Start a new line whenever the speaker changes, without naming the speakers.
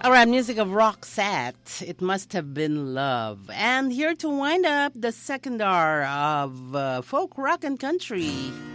All right, music of Roxette. It must have been love. And here to wind up the second hour of folk rock and country.